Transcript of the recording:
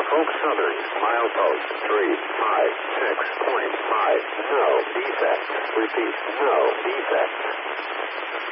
Norfolk Southern, milepost 356.5. No defect. Repeat, no defect.